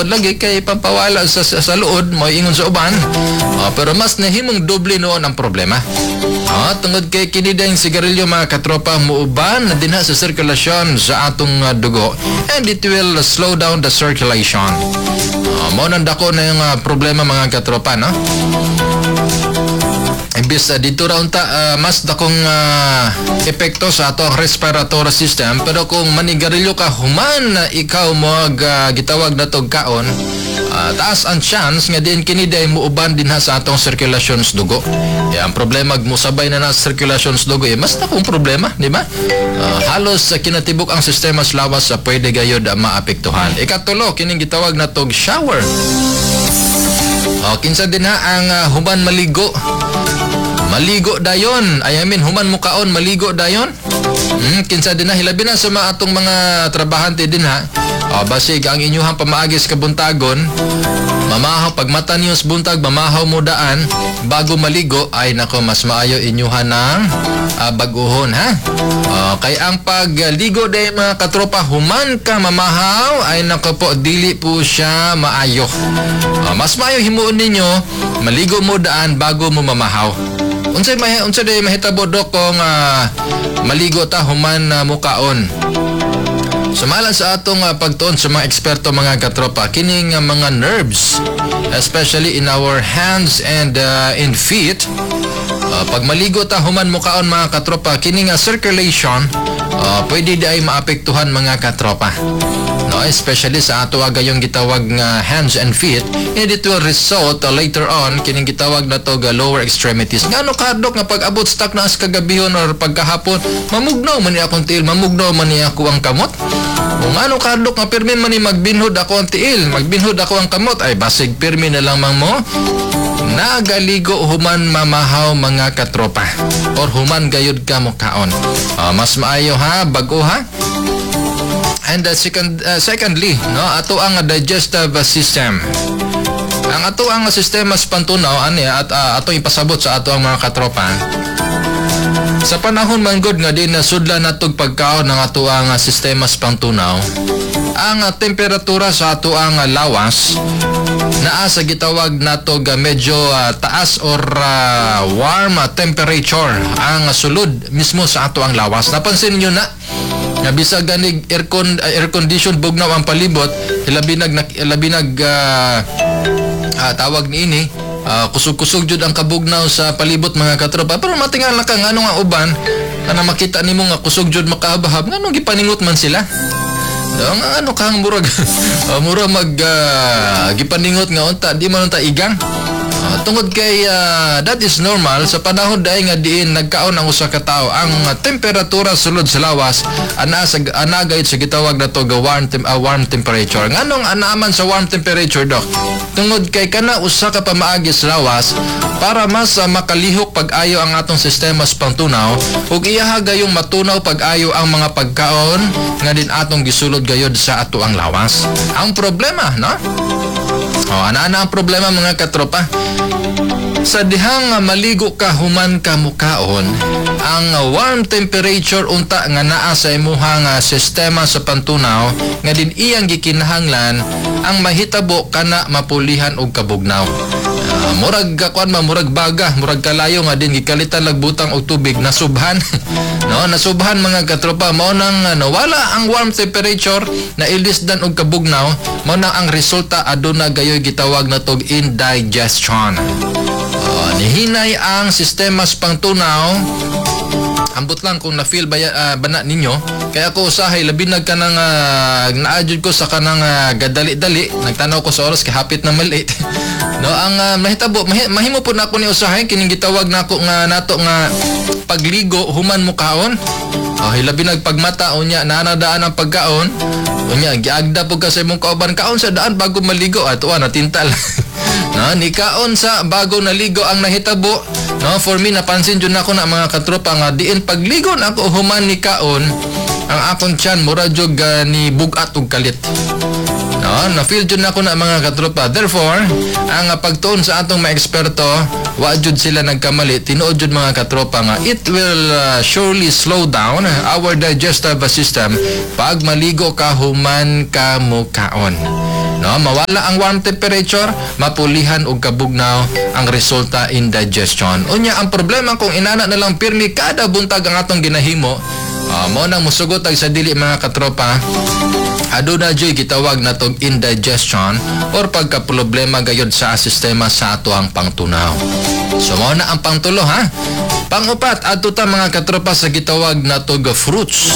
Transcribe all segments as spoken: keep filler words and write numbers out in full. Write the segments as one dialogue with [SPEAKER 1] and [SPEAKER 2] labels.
[SPEAKER 1] tinuod lagi kay pampawala sa, sa, sa luod mo ingon sa uban. Uh, pero mas nahimong doble noon ang problema. Uh, tungod kay kinidang sigarilyo mga katropa muuban na dinha sa sirkulasyon sa atong uh, dugo, and it will uh, slow down the circulation. Uh, mao nang dako na yung uh, problema mga katropa, no? Imbis uh, dito raw ta uh, mas dakong uh, epekto sa ato ang respiratory system, pero kung manigarilyo ka human uh, ikaw mo uh, gitawag na tog kaon, uh, taas ang chance nga din kini day muuban din ha sa atong circulation sa dugo. E, ang problema musabay na na circulation sa dugo, eh, mas dakong problema, di ba? Uh, halos uh, kinatibok ang sistema sa lawas sa uh, pwede gayod uh, maapektuhan. Ikatulo, kining gitawag na tog shower. O, kinsa din ha ang uh, human maligo. Maligo dayon. I mean, human mukaon, maligo dayon. Hmm, kinsa din na, hilabi na sa mga atong mga trabahante din ha. O, basig, ang inyuhang pamaagis kabuntagon, mamahaw, pag mata niyo sa buntag, mamahaw mo daan, bago maligo, ay nako, mas maayo inyuhan ng uh, baguhon ha. O, kay ang pagligo day mga katropa, human ka mamahaw, ay nako po, dili po siya maayo. O, mas maayo himuon ninyo, maligo mo daan bago mo mamahaw. Unsay may unsay day mahitabo dok kung uh, maligo ta human uh, mukaon. Sumala sa atong uh, pagtuon sa mga eksperto mga katropa, kining uh, mga nerves, especially in our hands and uh, in feet, uh, pag maligo ta human mukaon mga katropa, kining uh, circulation uh, pwede di ay maapektuhan mga katropa. No, especially sa ato agayong gitawag nga hands and feet, and it will result uh, later on kining gitawag na to ga lower extremities. Ngano kadok nga pag abot stuck na as kagabihon or pagkahapon, mamugnaw man ni akong tiil, mamugnaw man ni ako ang kamot. Kung ano kadok nga pirmi man ni magbinhod ako ang tiil, magbinhod ako ang kamot, ay basig pirmi na lang mang mo nagaligo human mamahaw mga katropa or human gayud ka mo kaon. Uh, mas maayo ha, bago ha. And uh, second, uh, secondly, no, ato ang digestive system. Ang ato ang sistema sa pantunaw ani at uh, ato ipasabot sa ato ang mga katropa. Sa panahon man gud nga din nasudlan natog pagkaon ng ato ang uh, sistema sa pantunaw, ang uh, temperatura sa ato ang uh, lawas naa sa gitawag nato ga medyo uh, taas or uh, warm uh, temperature ang uh, sulod mismo sa ato ang lawas. Napansin niyo na nga bisag ganig aircon uh, air condition bugnaw ang palibot, labi nag labi nag uh, uh, tawag ni ini uh, kusog-kusog jud ang kabugnaw sa palibot mga katropa, pero matingal na ka ngano nga uban kana makita nimo nga kusog jud makahabahab ngano gipaningot man sila. Ang ano kang murag uh, mura mag uh, gipaningot nga unta di man unta igang. Uh, tungod kay uh, that is normal sa panahon dahi nga diin nagkaon ang usa ka tawo ang uh, temperatura sulod sa lawas ana sa ana gayud sa gitawag na to ga warm tem, uh, warm temperature. Nganong anaaman sa warm temperature dok? Tungod kay kana usa ka pamaagi sa lawas para mas uh, makalihok pag-ayo ang atong sistema sa pantunaw ug iyaha gayong matunaw pag-ayo ang mga pagkaon nga din atong gisulod gayud sa ato ang lawas. Ang problema, no? O, ana-ana ang problema mga katropa. Sa dihang maligo ka human ka mukaon, ang warm temperature unta nga naa sa imuhang sistema sa pantunaw nga din iyang gikinahanglan ang mahitabo kana mapulihan og kabugnaw. Uh, murag kakuan ma murag baga, murag kalayo nga din gikalitan lagbutang og tubig nasubhan. No, nasubhan mga katropa, mao nang uh, nawala ang warm temperature na ilisdan og kabugnaw, mao nang ang resulta aduna gayoy gitawag na tog indigestion. Uh, nihinay ang sistema sa pangtunaw. Ambot lang kung na-feel ba uh, bana ninyo. Kaya ako usahay labi nag kanang uh, naadjud ko sa kanang uh, gadali-dali. Nagtanaw ko sa oras kay hapit na maliit. No, ang uh, mahitabo mahi, mahimo po na ako ni usahay kining gitawag nako nga nato nga pagligo human mukaon. Oh, hilabi nagpagmata unya nanadaan ang pagkaon. Unya giagda po kasi mong kauban kaon sa daan bago maligo at uwan natintal. No, ni kaon sa bago naligo ang nahitabo. No, for me napansin jud nako na mga katropa nga diin pagligo nako human ni kaon ang akong tiyan mura jud uh, ni bugat ug kalit. No, na-feel jud nako na mga katropa. Therefore, ang uh, pagtuon sa atong mga eksperto, wa jud sila nagkamali. Tinuod jud mga katropa nga it will uh, surely slow down our digestive system pag maligo ka human ka mukaon. No, no, mawala ang warm temperature, mapulihan og kabugnaw ang resulta indigestion. Unya ang problema kung inana na lang pirmi kada buntag ang atong ginahimo, uh, mo nang musugot ag sa dili mga katropa, aduna joy gitawag natong indigestion or pagka-problema gayud sa sistema sa ato ang pangtunaw. So mao na ang pangtulo ha. Pangupat adto ta mga katropa sa gitawag natong fruits.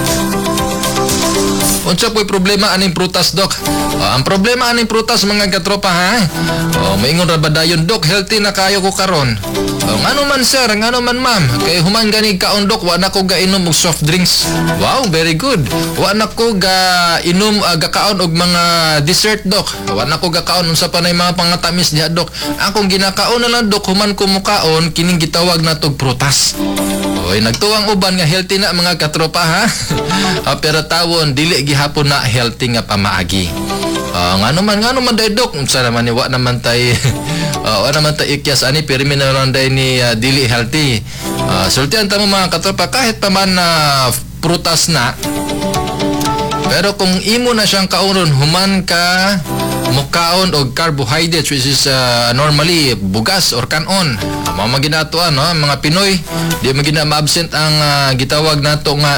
[SPEAKER 1] Unsa po'y problema aning prutas, Dok? O, ang problema aning prutas mga katropa ha. O, maingon ra ba dayon, Dok, healthy na kayo ko karon. O, ngano man sir, ngano man ma'am, kay human gani kaon, Dok, wa na ko gainom og soft drinks. Wow, very good. Wa na ko ga inom uh, gakaon og mga dessert, Dok. Wa na ko gakaon unsa pa nay mga pangatamis diha, Dok. Akong ginakaon na lang, Dok, human ko mukaon kining gitawag natog prutas. Oy, nagtuwang uban nga healthy na mga katropa ha. uh, pero tawon dili gihapon na healthy nga pamaagi. Uh, ngano man ngano man day, Dok, unsa naman ni wa naman tay uh, wa naman tay ikyas ani pirmi na lang day ni uh, dili healthy. Uh, sultihan ta mo mga katropa kahit pa man na uh, prutas na. Pero kung imo na siyang kaunon human ka mukaon og carbohydrates which is uh, normally bugas or kanon. Mao man ginatuan no mga Pinoy, di man gina ma-absent ang uh, gitawag nato nga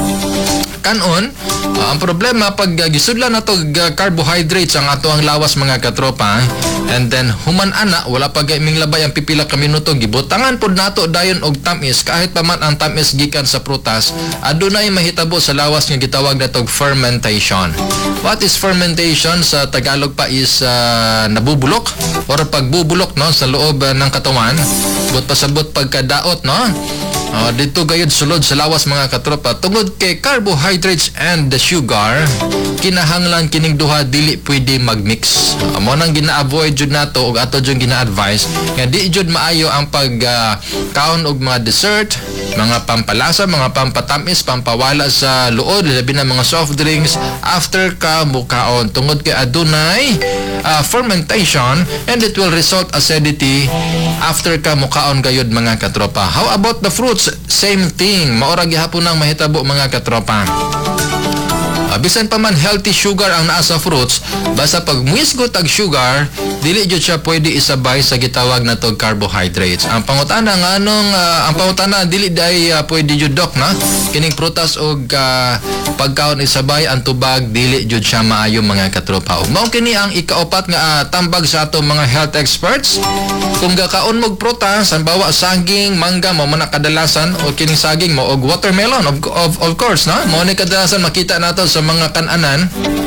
[SPEAKER 1] kanon. Uh, ang problema pag uh, gisudlan nato uh, carbohydrates ang ato ang lawas mga katropa, and then human ana wala pa gaming labay ang pipila ka minuto gibutangan pod nato dayon og tamis kahit pa man ang tamis gikan sa prutas, adunay mahitabo sa lawas nga gitawag natog fermentation. What is fermentation sa Tagalog pa is uh, nabubulok or pagbubulok no sa loob uh, ng katawan, but pasabot pagkadaot no. Uh, dito gayud sulod sa lawas mga katropa tungod kay carbohydrates and the sugar, kinahanglan kining duha dili pwede magmix. Amo uh, nang gina-avoid jud nato og ato jud gina-advise nga di jud maayo ang pag uh, kaon og mga dessert, mga pampalasa, mga pampatamis, pampawala sa luod, labi na mga soft drinks after ka mukaon tungod kay adunay uh, fermentation and it will result acidity after ka mukaon gayud mga katropa. How about the fruits? Same thing, maura gihapon nang mahitabo mga katropa. Uh, bisan pa man healthy sugar ang naa sa fruits, basta pag muisgot ag sugar, dili jud siya pwede isabay sa gitawag natog carbohydrates. Ang pangutana nganong uh, ang pangutana dili day uh, pwede jud, Dok na kining prutas og uh, pagkaon isabay ang tubag, dili jud siya maayo mga katropa. Ug mao kini ang ikaapat nga uh, tambag sa ato mga health experts. Kung gakaon mog prutas, halimbawa saging, mangga, mo man kadalasan o kining saging mo og watermelon of of, of course na mo ni kadalasan makita nato sa mga kananan.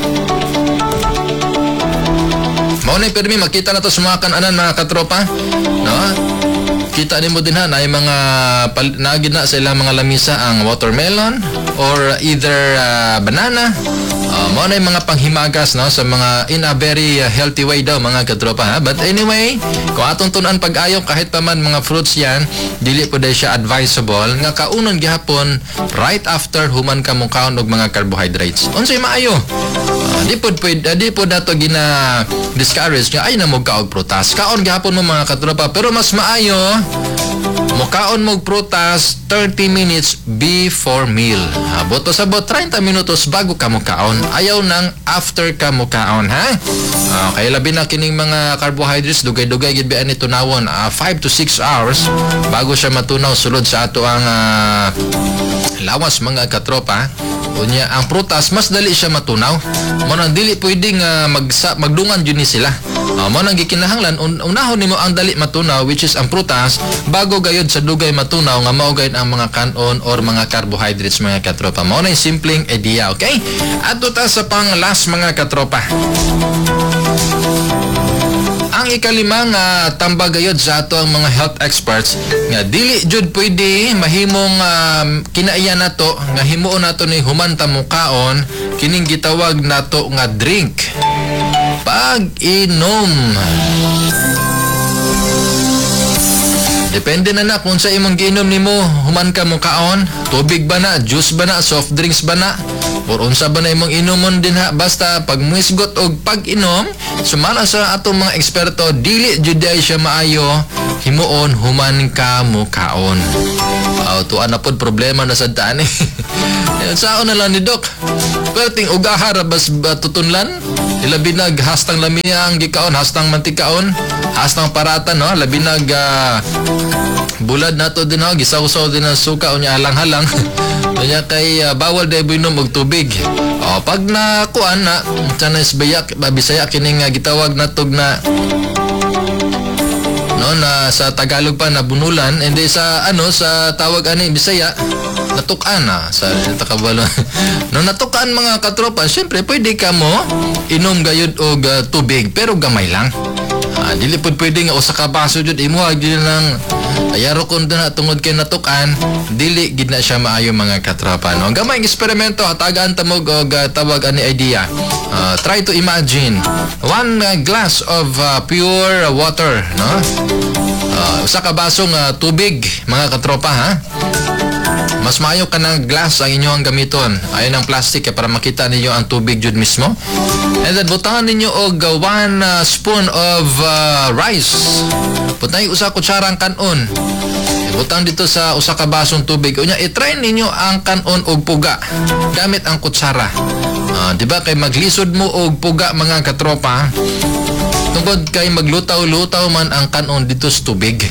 [SPEAKER 1] Mao na pirmi makita nato sa mga kananan mga katropa, no? Kita nimo din ha na mga nagid na sa ilang mga lamisa ang watermelon or either uh, banana. Uh, mao na mga panghimagas no sa mga in a very uh, healthy way daw mga katropa ha. But anyway, kung atong tun-an pag-ayo kahit pa man mga fruits yan, dili po dai siya advisable nga kaunon gihapon right after human ka mong kaon og mga carbohydrates. Unsay maayo? Uh, di pod pwede uh, di pod nato gina discourage nga ay na mo kaog prutas. Kaon gihapon mo mga katropa, pero mas maayo mukaon mog prutas thirty minutes before meal. Abot sa bot thirty minutos bago ka mukaon. Ayaw nang after ka mukaon ha. Uh, kaya labi na kining mga carbohydrates dugay-dugay gid bian ni tunawon uh, five to six hours bago siya matunaw sulod sa ato ang uh, lawas mga katropa. Unya ang prutas mas dali siya matunaw. Mo nang dili pwedeng uh, magsa, magdungan jud ni sila. Uh, mo nang gikinahanglan un unahon nimo ang dali matunaw which is ang prutas bago gayud sa dugay matunaw nga mao gayud ang mga kanon or mga carbohydrates mga katropa. Mao na yung simpleng idea, okay? Adto ta sa pang last mga katropa. Ang ikalimang uh, tambag gayud sa ato ang mga health experts nga dili jud pwede mahimong uh, kinaiya nato nga himuon nato ni human ta mukaon kining gitawag nato nga drink. Pag-inom. Depende na na kung sa imong giinom nimo human ka mukaon, tubig ba na, juice ba na, soft drinks ba na, or unsa ba na imong inomon din ha. Basta pag muisgot og pag-inom, sumala sa atong mga eksperto, dili jud siya maayo himuon human ka mukaon. Aw tuan na pod problema na sad taan eh. Saan na lang ni Doc. Perting ugahar bas tutunlan. Ilabi nag hastang lamia ang gikaon, hastang mantikaon, hastang paratan no, labi nag uh, bulad nato din no, gisaw-saw din ang suka unya halang-halang. Unya kay uh, bawal day buinom og tubig. O pag na kuan na tanas bayak Bisaya kining uh, gitawag natog na no na sa Tagalog pa na bunulan, hindi sa ano sa tawag ani Bisaya natukan na sa takabalo. No natukan mga katropa, syempre pwede ka mo inom gayud og uh, tubig pero gamay lang. Ah, dili pud pwede nga usa ka baso jud imo ag dili lang ayaro kun na tungod kay natukan, dili gid na siya maayo mga katropa no. Gamay ang eksperimento hatagan ta mo og uh, tawag ani idea. Uh, try to imagine one uh, glass of uh, pure water no. Uh, usa ka basong uh, tubig mga katropa ha. Mas maayo ka ng glass ang inyong gamiton. Ayon ang plastic eh, para makita ninyo ang tubig jud mismo. And then butangan ninyo og uh, one uh, spoon of uh, rice. Butang usa kutsarang kanon. Butang dito sa usa ka basong tubig. Unya i-try ninyo ang kanon og puga gamit ang kutsara. Uh, di ba kay maglisod mo og puga mga katropa. Tungod kay maglutaw-lutaw man ang kanon dito sa tubig.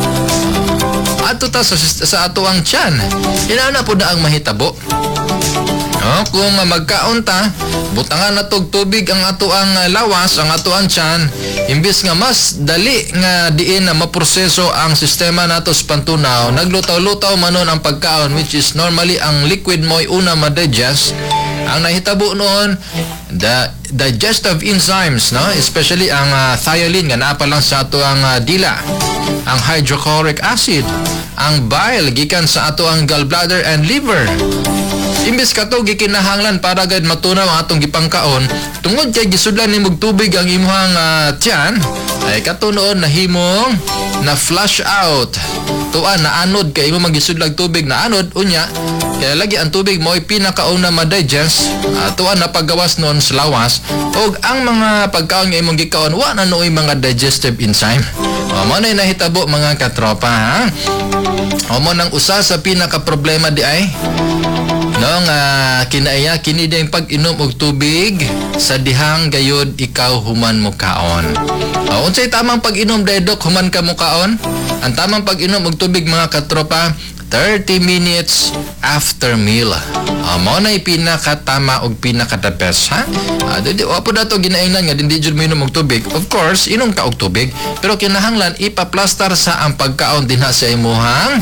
[SPEAKER 1] Ato ta sa, sa ato ang tiyan. Inana po na ang mahitabo. No, kung magkaon ta, butangan na tog tubig ang ato ang lawas, ang ato ang tiyan, imbis nga mas dali nga diin na maproseso ang sistema nato sa pantunaw, naglutaw-lutaw manon ang pagkaon which is normally ang liquid mo ay una ma-digest. Ang nahitabo noon, the digestive enzymes, no? Especially ang uh, thiolin nga naa pa lang sa ato ang uh, dila, ang hydrochloric acid, ang bile gikan sa ato ang gallbladder and liver. Imbes kato gikinahanglan para gad matunaw ang atong gipangkaon, tungod kay gisudlan nimog tubig ang imong uh, tiyan, ay kato noon nahimong na flush out. Tuan na anod kay imo magisudlag tubig na anod unya, kaya lagi ang tubig mo ay pinakauna ma-digest. Uh, tuan na paggawas noon sa lawas og ang mga pagkaon nga imong gikaon wa na nooy mga digestive enzyme. O mo na nahitabo mga katropa ha. O mo nang usa sa pinaka problema di ay no nga uh, kinaiya kini ding pag-inom og tubig sa dihang gayud ikaw human mo kaon. O unsay tamang pag-inom dayok human ka mo kaon? Ang tamang pag-inom og tubig mga katropa thirty minutes after meal. Uh, mo na pinakatama og pinaka-the best ha. Uh, di wa po dato ginaingnan nga dindi jud minom og tubig. Of course, inom ka og tubig pero kinahanglan ipaplastar sa ang pagkaon dinha sa imuhang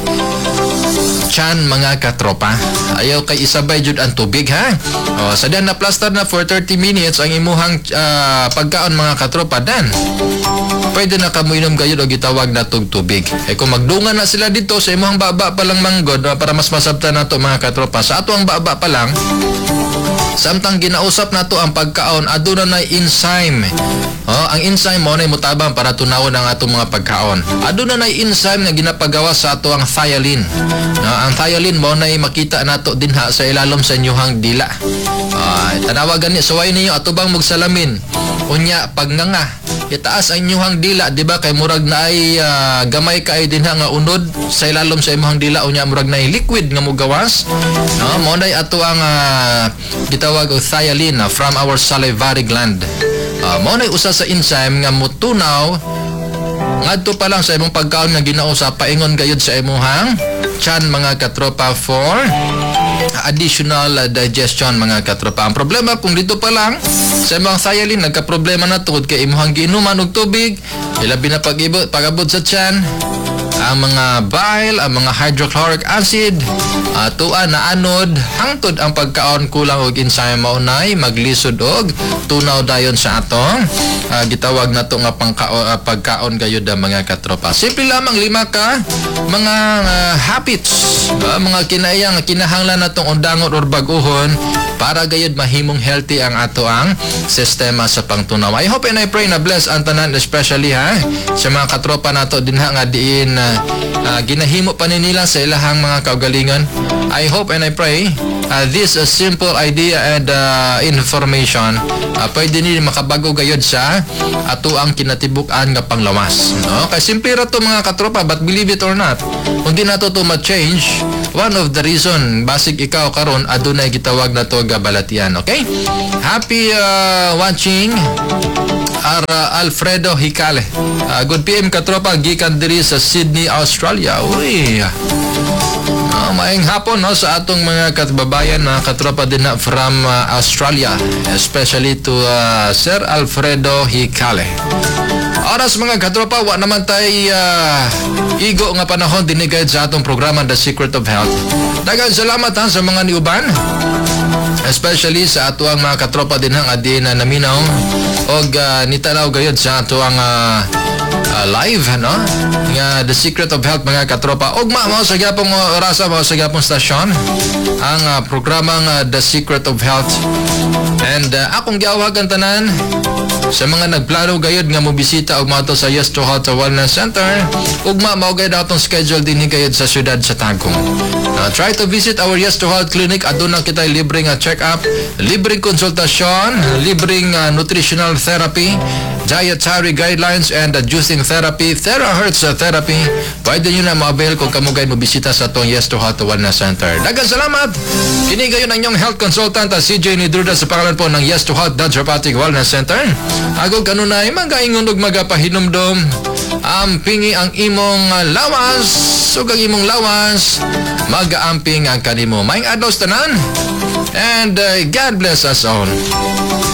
[SPEAKER 1] tiyan mga katropa. Ayaw kay isabay jud ang tubig ha. O sa dan na plaster na for thirty minutes ang imuhang uh, pagkaon mga katropa dan. Pwede na kamo inom gayud og gitawag na tug tubig. Ay kung magdungan na sila dito sa imuhang baba pa lang manggod para mas masabtan nato mga katropa. Sa ato ang baba pa lang samtang ginausap nato ang pagkaon aduna na enzyme. Oh, ang enzyme mo na mutabang para tunawon ang atong mga pagkaon. Aduna na enzyme nga ginapagawa sa ato ang thiolin. No, ang thiolin mo na makita nato dinha sa ilalom sa inyong dila. Ah, tanawa gani suway ninyo atubang magsalamin. Unya pag nga nga itaas ang inyong dila, di ba kay murag na ay uh, gamay kay dinha nga unod sa ilalom sa imong dila unya murag na ay liquid nga mogawas. No, mo na ato ang uh, gitawag og thiolin uh, from our salivary gland. Uh, mo na usa sa enzyme nga motunaw ngadto pa lang sa imong pagkaon nga ginausa paingon gayud sa imong tiyan mga katropa for additional uh, digestion mga katropa. Ang problema kung dito pa lang sa imong thiolin nagka-problema na tungod kay imong giinuman og tubig, ilabi na pag-ibot pagabot sa tiyan, ang mga bile, ang mga hydrochloric acid, uh, tuan na anod, hangtod ang pagkaon kulang og enzyme maunay maglisod og tunaw dayon sa atong uh, gitawag nato nga pangkaon uh, pagkaon gayud mga katropa. Simple lamang lima ka mga uh, habits, uh, mga kinayang kinahanglan natong undangon or baguhon para gayud mahimong healthy ang ato ang sistema sa pangtunaw. I hope and I pray na bless ang tanan especially ha sa mga katropa nato dinha nga diin uh, uh, ginahimo pa ni nila sa ilahang mga kaugalingon. I hope and I pray uh, this uh, simple idea and uh, information uh, pwede nila makabago gayod sa ato ang kinatibuk-an nga panglawas. No? Kay simple ra to mga katropa, but believe it or not, kung di nato to ma-change, one of the reason basig ikaw karon adunay gitawag na to gabalatian. Okay? Happy uh, watching Ar uh, Alfredo Hicale. Uh, good P M katropa gikan diri sa Sydney, Australia. Uy. Uh, maayong hapon no sa atong mga kababayan na katropa din na from uh, Australia, especially to uh, Sir Alfredo Hicale. Oras mga katropa, wa naman tay uh, igo nga panahon dinigay sa atong programa The Secret of Health. Daghang salamat ha sa mga niuban, especially sa ato ang mga katropa din ang adi na naminaw og uh, nitanaw gayod sa ato ang uh, uh, live no nga The Secret of Health mga katropa. Og ma mao sa gyapong orasa mao sa gyapong stasyon ang uh, programang uh, The Secret of Health. And uh, akong giawagan tanan sa mga nagplano gayod nga mobisita og mato sa Yes to Health Wellness Center, ugma mao gayud atong schedule dinhi gayud sa syudad sa Tagum. Uh, try to visit our Yes to Health clinic. Aduna kita libreng uh, check-up, libreng konsultasyon, libreng uh, nutritional therapy, dietary guidelines, and uh, juicing therapy, terahertz uh, therapy. Pwede nyo na ma-avail kung kamugay mo bisita sa itong Yes to Health Wellness Center. Daghang salamat! Kini gayon ang inyong health consultant uh, C J Nidruda sa pangalan po ng Yes to Health Naturopathic Wellness Center. Agog kanunay magaingon og magapahinumdom ang pingi ang imong uh, lawas ug ang imong lawas mag-aamping ang kanimo. Maayong adlaw tanan, and uh, God bless us all.